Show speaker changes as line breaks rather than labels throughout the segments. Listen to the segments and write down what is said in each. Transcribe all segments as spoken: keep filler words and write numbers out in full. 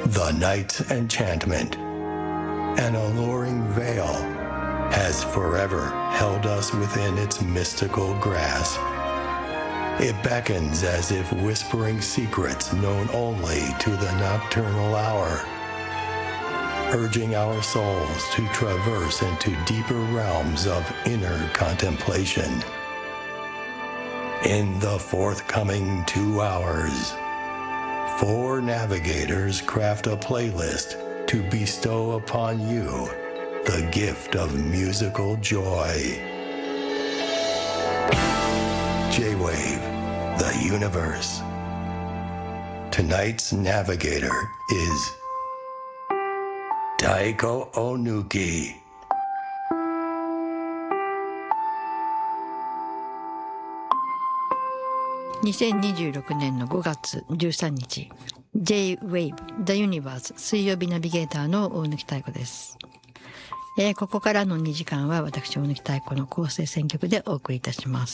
The night's enchantment, an alluring veil, has forever held us within its mystical grasp. It beckons as if whispering secrets known only to the nocturnal hour, urging our souls to traverse into deeper realms of inner contemplation. In the forthcoming two hours, four navigators craft a playlist to bestow upon you the gift of musical joy. J-Wave, the universe. Tonight's navigator is Taiko Onuki.
にせんにじゅうろくねんのごがつじゅうさんにち J-Wave The Universe 水曜日ナビゲーターの大貫妙子です、えー、ここからのにじかんは私大貫妙子の構成選曲でお送りいたします、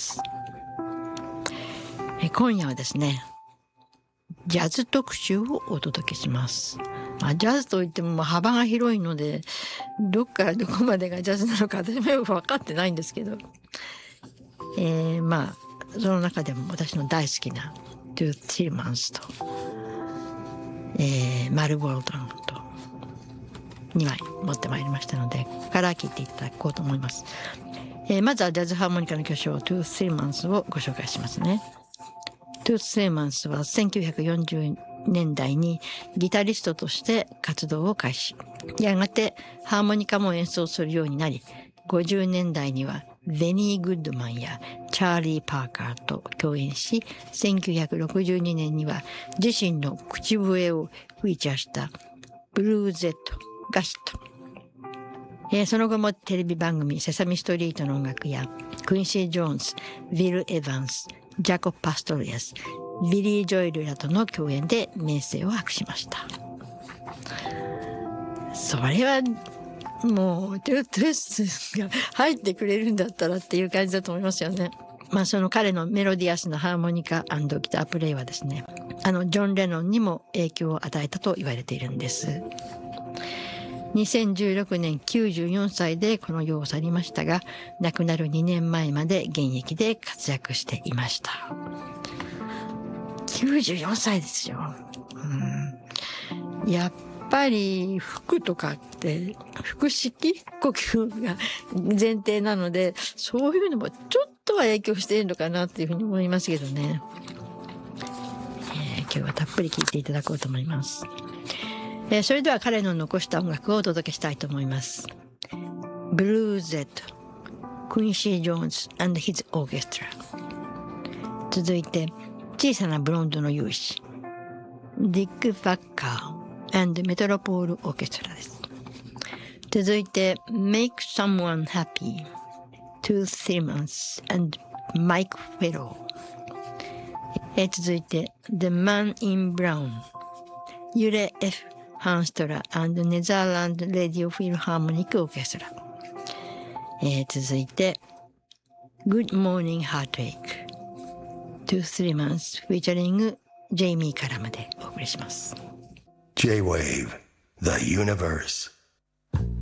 えー、今夜はですねジャズ特集をお届けします。まあ、ジャズといっても幅が広いのでどっからどこまでがジャズなのか私もよく分かってないんですけど、えー、まあその中でも私の大好きなトゥー・ティルマンスと、えー、マル・ボルトンとにまい持ってまいりましたのでここから聴いていただこうと思います、えー、まずはジャズハーモニカの巨匠トゥー・ティルマンスをご紹介しますね。トゥー・ティルマンスはせんきゅうひゃくよんじゅうねんだいにギタリストとして活動を開始、やがてハーモニカも演奏するようになりごじゅうねんだいにはベニー・グッドマンやチャーリー・パーカーと共演しせんきゅうひゃくろくじゅうにねんには自身の口笛をフィーチャーしたブルーゼットがヒット、えー、その後もテレビ番組セサミストリートの音楽やクインシー・ジョーンズ、ビル・エヴァンス、ジャコ・パストリアス、ビリー・ジョエルらとの共演で名声を博しました。それはもうトゥースが入ってくれるんだったらっていう感じだと思いますよね。まあその彼のメロディアスなハーモニカ&ギタープレイはですね、あのジョン・レノンにも影響を与えたと言われているんです。にせんじゅうろくねんきゅうじゅうよんさいでこの世を去りましたが、亡くなるにねんまえまで現役で活躍していました。きゅうじゅうよんさいですよ。うん、やっぱり服とかって腹式呼吸が前提なのでそういうのもちょっとは影響しているのかなっていうふうに思いますけどね、えー、今日はたっぷり聴いていただこうと思います、えー、それでは彼の残した音楽をお届けしたいと思います。ブルーゼット、クインシー・ジョーンズ and his orchestra。 続いて小さなブロンドの勇士ディック・バッカーand メトロポールオーケストラです。続いて Make Someone Happy to Simmons and Mike Farrell、え続いて The Man in Brown ユレ F ハンストラ and ネザーランドレディオフィルハーモニックオーケストラ、え続いて Good Morning Heartache to Simmons featuring ジェイミー・カラムでお送りします。
J-Wave, the universe.